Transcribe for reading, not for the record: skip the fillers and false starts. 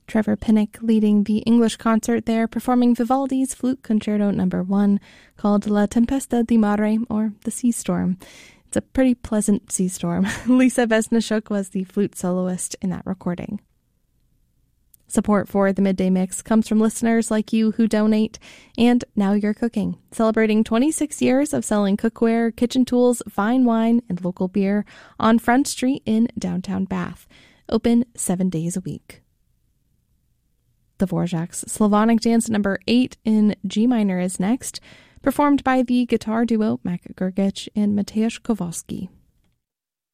Trevor Pinnock leading the English concert there, performing Vivaldi's Flute Concerto No. 1, called La Tempesta di Mare, or The Sea Storm. It's a pretty pleasant sea storm. Lisa Vesnishuk was the flute soloist in that recording. Support for the Midday Mix comes from listeners like you who donate, and Now You're Cooking, celebrating 26 years of selling cookware, kitchen tools, fine wine, and local beer on Front Street in downtown Bath. Open 7 days a week. Dvorak's Slavonic Dance No. 8 in G minor is next, performed by the guitar duo Mac Gergich and Mateusz Kowalski.